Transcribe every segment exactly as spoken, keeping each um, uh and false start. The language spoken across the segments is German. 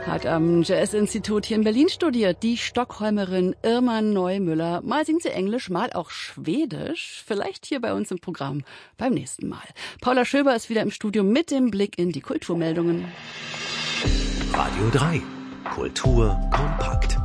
Hat am Jazz-Institut hier in Berlin studiert, die Stockholmerin Irma Neumüller. Mal singt sie Englisch, mal auch Schwedisch. Vielleicht hier bei uns im Programm beim nächsten Mal. Paula Schöber ist wieder im Studio mit dem Blick in die Kulturmeldungen. Radio drei. Kultur kompakt.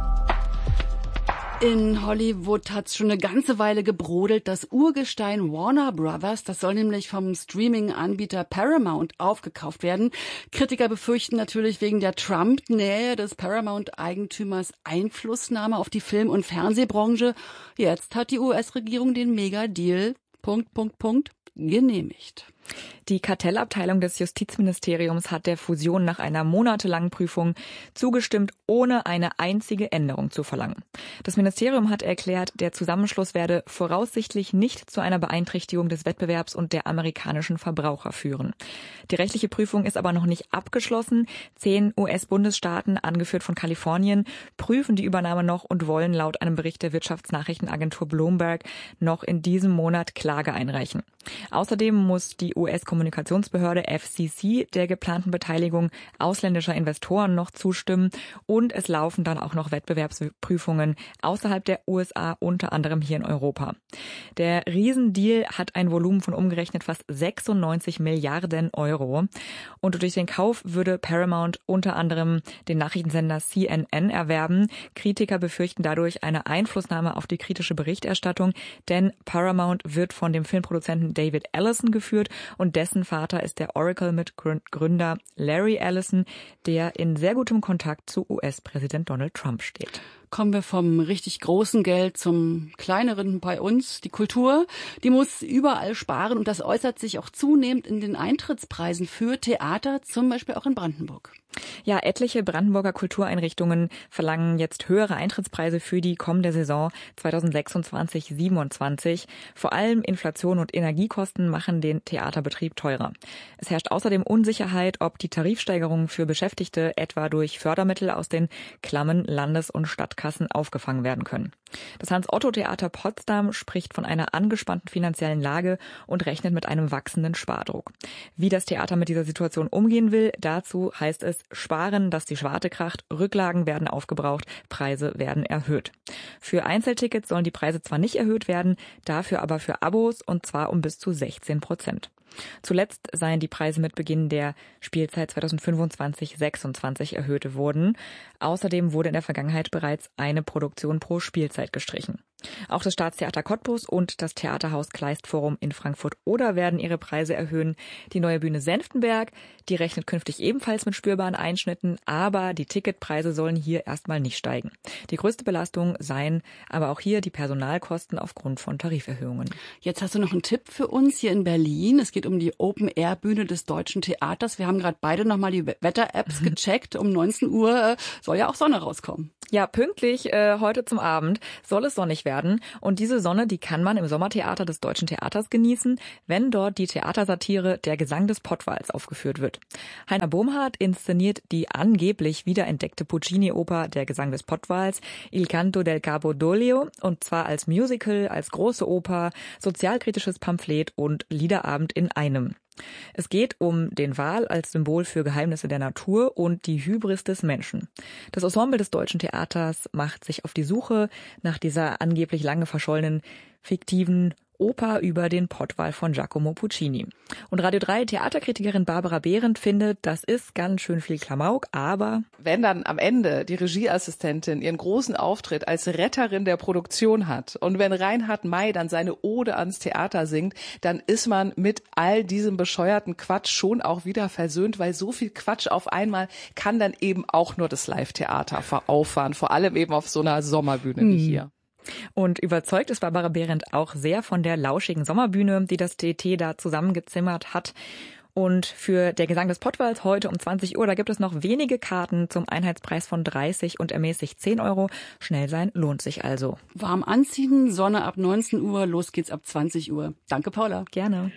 In Hollywood hat's schon eine ganze Weile gebrodelt. Das Urgestein Warner Brothers, das soll nämlich vom Streaming-Anbieter Paramount aufgekauft werden. Kritiker befürchten natürlich wegen der Trump-Nähe des Paramount-Eigentümers Einflussnahme auf die Film- und Fernsehbranche. Jetzt hat die U S-Regierung den Mega-Deal, Punkt, Punkt, Punkt, genehmigt. Die Kartellabteilung des Justizministeriums hat der Fusion nach einer monatelangen Prüfung zugestimmt, ohne eine einzige Änderung zu verlangen. Das Ministerium hat erklärt, der Zusammenschluss werde voraussichtlich nicht zu einer Beeinträchtigung des Wettbewerbs und der amerikanischen Verbraucher führen. Die rechtliche Prüfung ist aber noch nicht abgeschlossen. Zehn U S-Bundesstaaten, angeführt von Kalifornien, prüfen die Übernahme noch und wollen laut einem Bericht der Wirtschaftsnachrichtenagentur Bloomberg noch in diesem Monat Klage einreichen. Außerdem muss die U S-Kommunikationsbehörde F C C der geplanten Beteiligung ausländischer Investoren noch zustimmen und es laufen dann auch noch Wettbewerbsprüfungen außerhalb der U S A, unter anderem hier in Europa. Der Riesendeal hat ein Volumen von umgerechnet fast sechsundneunzig Milliarden Euro und durch den Kauf würde Paramount unter anderem den Nachrichtensender C N N erwerben. Kritiker befürchten dadurch eine Einflussnahme auf die kritische Berichterstattung, denn Paramount wird von dem Filmproduzenten David Ellison geführt und dessen Vater ist der Oracle-Mitgründer Larry Ellison, der in sehr gutem Kontakt zu U S-Präsident Donald Trump steht. Kommen wir vom richtig großen Geld zum kleineren bei uns. Die Kultur, die muss überall sparen und das äußert sich auch zunehmend in den Eintrittspreisen für Theater, zum Beispiel auch in Brandenburg. Ja, etliche Brandenburger Kultureinrichtungen verlangen jetzt höhere Eintrittspreise für die kommende Saison zweitausendsechsundzwanzig siebenundzwanzig. Vor allem Inflation und Energiekosten machen den Theaterbetrieb teurer. Es herrscht außerdem Unsicherheit, ob die Tarifsteigerungen für Beschäftigte etwa durch Fördermittel aus den klammen Landes- und Stadtkassen aufgefangen werden können. Das Hans-Otto-Theater Potsdam spricht von einer angespannten finanziellen Lage und rechnet mit einem wachsenden Spardruck. Wie das Theater mit dieser Situation umgehen will, dazu heißt es sparen, dass die Schwarte kracht, Rücklagen werden aufgebraucht, Preise werden erhöht. Für Einzeltickets sollen die Preise zwar nicht erhöht werden, dafür aber für Abos und zwar um bis zu sechzehn Prozent. Zuletzt seien die Preise mit Beginn der Spielzeit zweitausendfünfundzwanzig sechsundzwanzig erhöht worden. Außerdem wurde in der Vergangenheit bereits eine Produktion pro Spielzeit gestrichen. Auch das Staatstheater Cottbus und das Theaterhaus Kleist Forum in Frankfurt-Oder werden ihre Preise erhöhen. Die neue Bühne Senftenberg, die rechnet künftig ebenfalls mit spürbaren Einschnitten, aber die Ticketpreise sollen hier erstmal nicht steigen. Die größte Belastung seien aber auch hier die Personalkosten aufgrund von Tariferhöhungen. Jetzt hast du noch einen Tipp für uns hier in Berlin. Es geht um die Open-Air-Bühne des Deutschen Theaters. Wir haben gerade beide nochmal die Wetter-Apps gecheckt. Um neunzehn Uhr soll ja auch Sonne rauskommen. Ja, pünktlich äh, heute zum Abend soll es sonnig werden. Und diese Sonne, die kann man im Sommertheater des Deutschen Theaters genießen, wenn dort die Theatersatire Der Gesang des Pottwals aufgeführt wird. Heiner Bohmhardt inszeniert die angeblich wiederentdeckte Puccini-Oper Der Gesang des Pottwals, Il Canto del Capo d'Olio, und zwar als Musical, als große Oper, sozialkritisches Pamphlet und Liederabend in einem. Es geht um den Wal als Symbol für Geheimnisse der Natur und die Hybris des Menschen. Das Ensemble des Deutschen Theaters macht sich auf die Suche nach dieser angeblich lange verschollenen fiktiven Oper über den Pottwal von Giacomo Puccini. Und Radio drei Theaterkritikerin Barbara Behrendt findet, das ist ganz schön viel Klamauk, aber wenn dann am Ende die Regieassistentin ihren großen Auftritt als Retterin der Produktion hat und wenn Reinhard May dann seine Ode ans Theater singt, dann ist man mit all diesem bescheuerten Quatsch schon auch wieder versöhnt, weil so viel Quatsch auf einmal kann dann eben auch nur das Live-Theater auffahren, vor allem eben auf so einer Sommerbühne wie hier. Und überzeugt ist Barbara Behrendt auch sehr von der lauschigen Sommerbühne, die das D T da zusammengezimmert hat. Und für Der Gesang des Pottwals heute um zwanzig Uhr, da gibt es noch wenige Karten zum Einheitspreis von dreißig und ermäßigt zehn Euro. Schnell sein lohnt sich also. Warm anziehen, Sonne ab neunzehn Uhr, los geht's ab zwanzig Uhr. Danke, Paula. Gerne.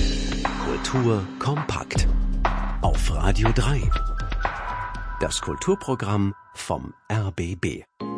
Kultur kompakt auf Radio drei. Das Kulturprogramm vom R B B.